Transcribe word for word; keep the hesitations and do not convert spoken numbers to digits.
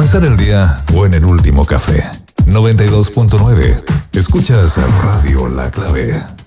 comenzar el día o en el último café. noventa y dos punto nueve. Escuchas a Radio La Clave.